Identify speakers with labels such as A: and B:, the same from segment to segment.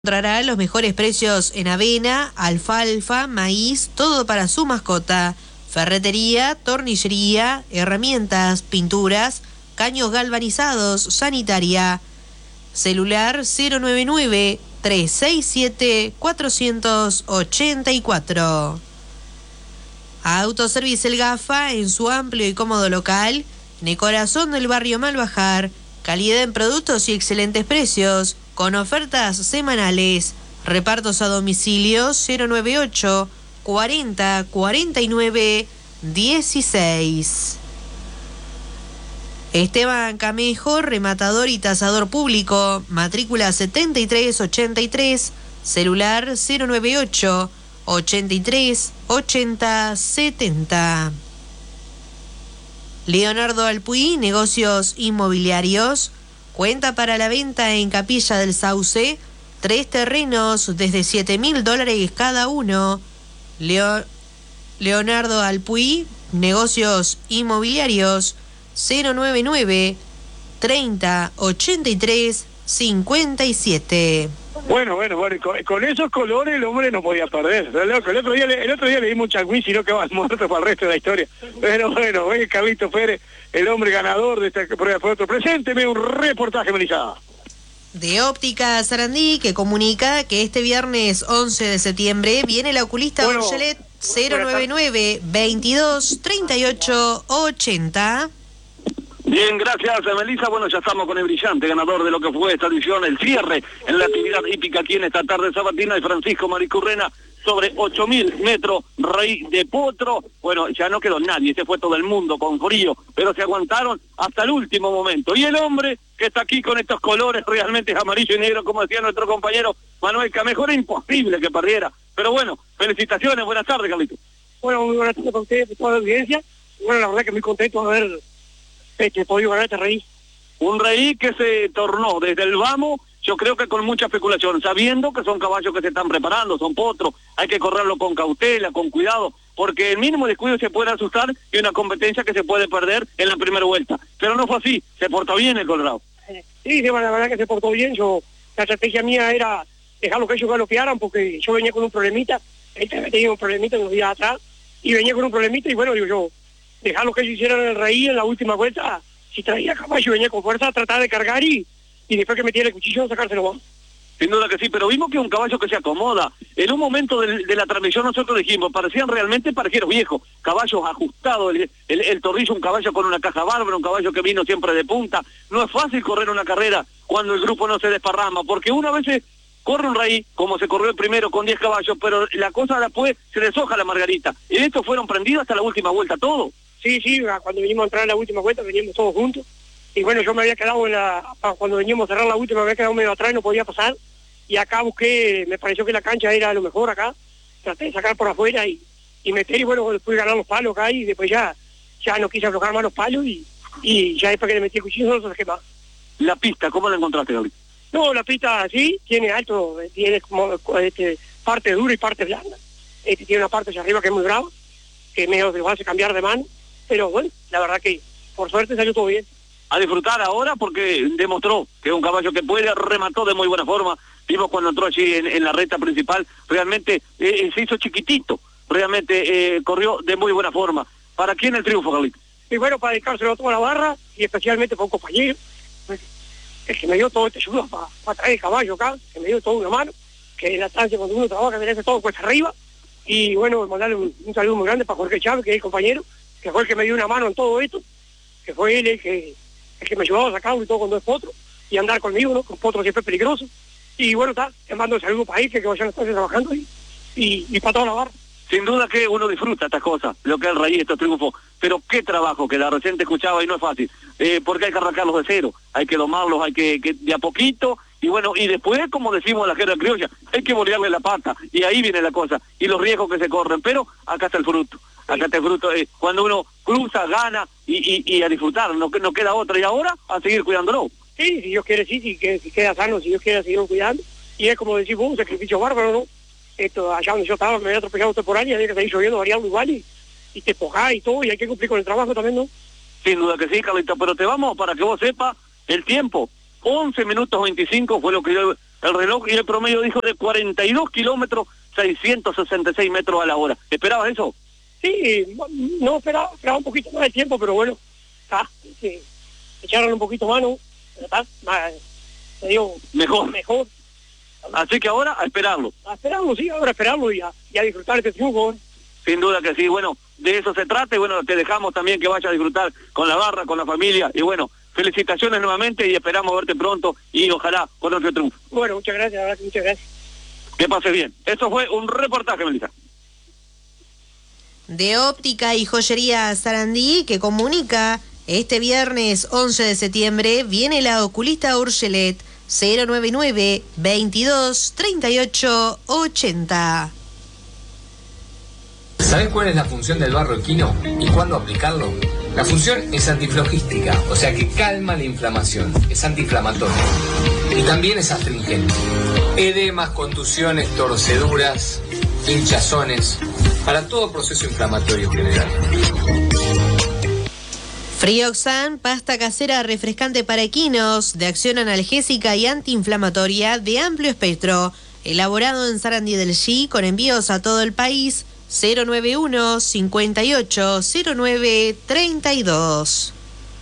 A: Encontrará los mejores precios en avena, alfalfa, maíz, todo para su mascota. Ferretería, tornillería, herramientas, pinturas, caños galvanizados, sanitaria. Celular 099-367-484. Autoservice El Gafa en su amplio y cómodo local, en el corazón del barrio Malbajar. Calidad en productos y excelentes precios, con ofertas semanales. Repartos a domicilio 098 40 49 16. Esteban Camejo, rematador y tasador público, matrícula 7383, celular 098 83 80 70. Leonardo Alpuí, negocios inmobiliarios, cuenta para la venta en Capilla del Sauce, 3 terrenos desde $7.000 cada uno. Leonardo Alpuí, negocios inmobiliarios, 099 30 83 57.
B: Bueno, con esos colores el hombre no podía perder. El otro día le dimos un changüí, sino que va muerto para el resto de la historia. Pero bueno, Carlito Pérez, el hombre ganador de esta prueba de foto. Presénteme un reportaje, Melissa.
A: De Óptica Sarandí, que comunica que este viernes 11 de septiembre viene la oculista Orgelet 099 22 38 80.
C: Bien, gracias, Melissa. Bueno, ya estamos con el brillante ganador de lo que fue esta edición, el cierre en la actividad hípica aquí en esta tarde sabatina de Francisco Maricurrena, sobre 8.000 metros, Rey de Potro. Bueno, ya no quedó nadie, se fue todo el mundo con frío, pero se aguantaron hasta el último momento. Y el hombre que está aquí con estos colores realmente amarillo y negro, como decía nuestro compañero Manuel Camejo, era imposible que perdiera. Pero bueno, felicitaciones, buenas tardes, Carlito.
B: Bueno, muy buenas tardes para ustedes, para toda la audiencia. Bueno, la verdad que muy contento de haber podido ganar este Rey.
C: Un Rey que se tornó desde el vamos, yo creo que con mucha especulación, sabiendo que son caballos que se están preparando, son potros, hay que correrlo con cautela, con cuidado, porque el mínimo descuido se puede asustar y una competencia que se puede perder en la primera vuelta. Pero no fue así, se portó bien el Colorado.
B: Sí, la verdad que se portó bien. La estrategia mía era dejarlo que ellos galopearan, porque yo venía con un problemita, él tenía un problemita en los días atrás, y venía con un problemita, y bueno, digo yo, dejarlo que ellos hicieran el Rey en la última vuelta. Si traía caballo, venía con fuerza a tratar de cargar y después que metiera el cuchillo, sacárselo.
C: Sin duda que sí, pero vimos que es un caballo que se acomoda. En un momento de la transmisión nosotros dijimos, parecían realmente parejeros viejos, caballos ajustados, el torrillo, un caballo con una caja bárbara, un caballo que vino siempre de punta. No es fácil correr una carrera cuando el grupo no se desparrama, porque una vez corre un Rey, como se corrió el primero con 10 caballos, pero la cosa después se deshoja la margarita. Y estos fueron prendidos hasta la última vuelta, todo.
B: Sí, cuando venimos a entrar en la última vuelta veníamos todos juntos. Y bueno, yo me había quedado cuando veníamos a cerrar la última, me había quedado medio atrás y no podía pasar. Y acá busqué, me pareció que la cancha era lo mejor acá. Traté de sacar por afuera y meter, y bueno, después ganar los palos acá, y después ya no quise aflojar más los palos, y ya después que le metí el cuchillo no se dejé más.
C: La pista, ¿cómo la encontraste, Gabriel?
B: No, la pista sí, tiene alto, tiene como parte dura y parte blanda. Tiene una parte hacia arriba que es muy brava, que medio que hace cambiar de mano. Pero bueno, la verdad que por suerte salió todo bien.
C: A disfrutar ahora porque demostró que es un caballo que puede, remató de muy buena forma. Vimos cuando entró allí en la recta principal, realmente se hizo chiquitito, realmente corrió de muy buena forma. ¿Para quién el triunfo, Carlito?
B: Y bueno, para dedicárselo a toda la barra, y especialmente para un compañero, el que me dio todo este ayuda para traer el caballo acá, que me dio toda una mano, que en la estancia cuando uno trabaja merece todo cuesta arriba. Y bueno, mandarle un saludo muy grande para Jorge Chávez, que es el compañero, que fue el que me dio una mano en todo esto, que fue él el que me ayudaba a sacarlo y todo cuando es potro, y andar conmigo, ¿no? Con potro siempre es peligroso. Y bueno, te mando el saludo para él, que vayan a estar trabajando y para toda la barra.
C: Sin duda que uno disfruta estas cosas, lo que es el Rey, estos triunfos, pero qué trabajo que la reciente escuchaba y no es fácil, porque hay que arrancarlos de cero, hay que domarlos, hay que de a poquito, y bueno, y después, como decimos en la jerga criolla, hay que bolearle la pata, y ahí viene la cosa, y los riesgos que se corren, pero acá está el fruto. Acá está el fruto, cuando uno cruza, gana y a disfrutar, no queda otra, y ahora a seguir cuidándolo.
B: Sí, si Dios quiere, sí, si queda sano, si Dios quiere, seguir cuidando, y es como decís vos, un sacrificio bárbaro, ¿no? Allá donde yo estaba me había atropellado temporaria, había que seguir lloviendo, variando igual, y te pojás y todo, y hay que cumplir con el trabajo también, ¿no?
C: Sin duda que sí, Carlito, pero te vamos para que vos sepas el tiempo, 11 minutos 25 fue lo que dio el reloj y el promedio dijo de 42 kilómetros, 666 metros a la hora. ¿Esperabas eso?
B: Sí, no esperaba un poquito más de tiempo, pero bueno, está, sí, echaron un poquito mano, pero está, te digo, mejor.
C: Así que ahora a esperarlo.
B: A esperarlo, sí, ahora a esperarlo y a disfrutar este triunfo.
C: Sin duda que sí, bueno, de eso se trata y bueno, te dejamos también que vayas a disfrutar con la barra, con la familia y bueno, felicitaciones nuevamente y esperamos verte pronto y ojalá con otro triunfo.
B: Bueno, muchas gracias, muchas gracias.
C: Que pase bien. Eso fue un reportaje, Melissa.
A: De Óptica y Joyería Sarandí, que comunica este viernes 11 de septiembre viene la oculista Urgelet 099 22 38 80.
D: ¿Sabés cuál es la función del barro equino y cuándo aplicarlo? La función es antiflogística, o sea que calma la inflamación, es antiinflamatorio y también es astringente. Edemas, contusiones, torceduras, hinchazones, para todo proceso inflamatorio general.
A: Frioxan, pasta casera refrescante para equinos, de acción analgésica y antiinflamatoria de amplio espectro, elaborado en Sarandí del Chi con envíos a todo el país. 091 58 09 32.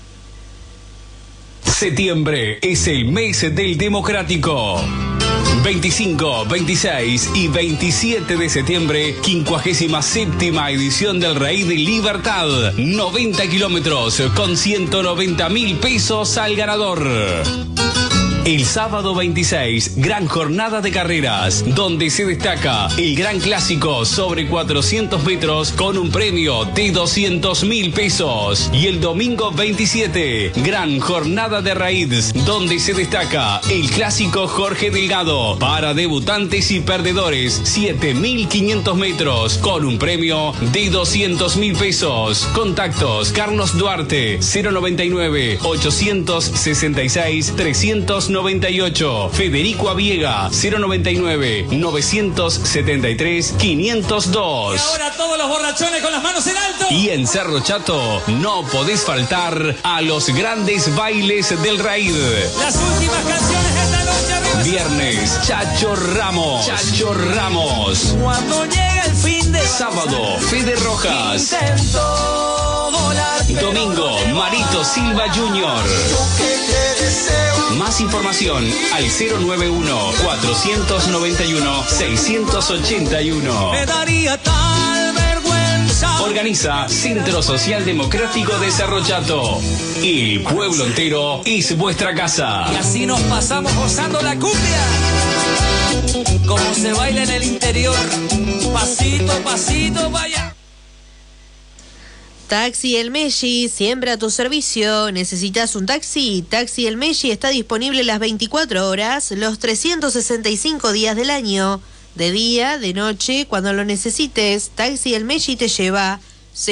E: Septiembre es el mes del democrático. 25, 26 y 27 de septiembre, 57ª edición del Raíz de Libertad. 90 kilómetros con 190.000 pesos al ganador. El sábado 26, gran jornada de carreras, donde se destaca el gran clásico sobre 400 metros con un premio de 200.000 pesos. Y el domingo 27, gran jornada de raíz, donde se destaca el clásico Jorge Delgado para debutantes y perdedores, 7.500 metros con un premio de 200.000 pesos. Contactos: Carlos Duarte, 099 866 398. Federico Aviega, 099 973 502.
F: Y ahora todos los borrachones con las manos en alto.
E: Y en Cerro Chato no podés faltar a los grandes bailes del Raíz.
F: Las últimas canciones de esta noche, arriba.
E: Viernes, Chacho Ramos. Chacho Ramos.
F: Cuando llega el fin de
E: sábado, Fede Rojas.
F: Intento volar,
E: domingo, Marito Silva Jr. Más información al 091-491-681.
F: Me daría tal vergüenza.
E: Organiza Centro Social Democrático de Cerro Chato. El pueblo entero es vuestra casa.
F: Y así nos pasamos gozando la cumbia. Como se baila en el interior. Pasito, pasito, vaya.
A: Taxi El Messi, siempre a tu servicio. ¿Necesitas un taxi? Taxi El Messi está disponible las 24 horas, los 365 días del año. De día, de noche, cuando lo necesites, Taxi El Messi te lleva.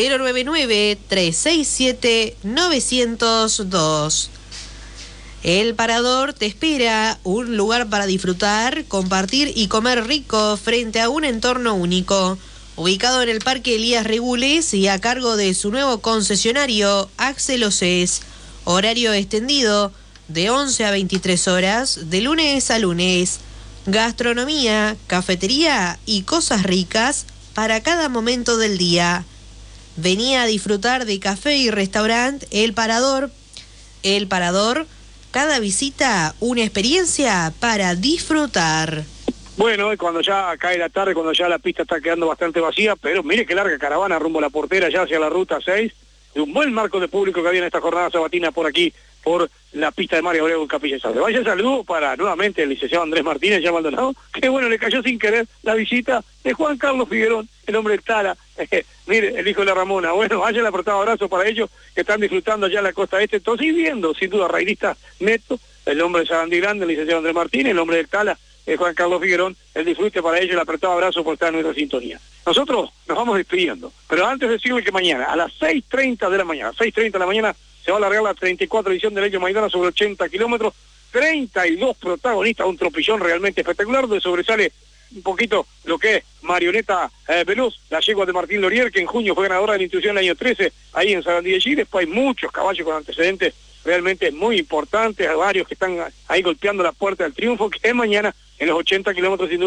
A: 099-367-902. El Parador te espera, un lugar para disfrutar, compartir y comer rico frente a un entorno único. Ubicado en el Parque Elías Regules y a cargo de su nuevo concesionario, Axel Océs. Horario extendido de 11 a 23 horas, de lunes a lunes. Gastronomía, cafetería y cosas ricas para cada momento del día. Vení a disfrutar de café y restaurante El Parador. El Parador, cada visita una experiencia para disfrutar.
B: Bueno, y cuando ya cae la tarde, cuando ya la pista está quedando bastante vacía, pero mire qué larga caravana rumbo a la Portera, ya hacia la ruta 6, de un buen marco de público que había en esta jornada sabatina por aquí, por la pista de Mario Abreu en Capilla Salve. Vaya saludo para nuevamente el licenciado Andrés Martínez, ya Maldonado, que bueno, le cayó sin querer la visita de Juan Carlos Figuerón, el hombre del Tala, mire, el hijo de la Ramona. Bueno, vaya el apretado abrazo para ellos que están disfrutando allá en la costa este, entonces, y viendo, sin duda, raidista neto, el hombre de Sarandí Grande, el licenciado Andrés Martínez, el hombre del Tala, Juan Carlos Figuerón, el disfrute para ellos, el apretado abrazo por estar en nuestra sintonía. Nosotros nos vamos despidiendo, pero antes decirle que mañana, a las 6:30 de la mañana, 6:30 de la mañana, se va a alargar la 34 edición del Ello Maidana sobre 80 kilómetros, 32 protagonistas, un tropillón realmente espectacular, donde sobresale un poquito lo que es Marioneta Veloz, la yegua de Martín Lorier, que en junio fue ganadora de la institución el año 13, ahí en Sarandí de Chile. Después hay muchos caballos con antecedentes realmente muy importantes, hay varios que están ahí golpeando la puerta del triunfo, que mañana en los 80 kilómetros sin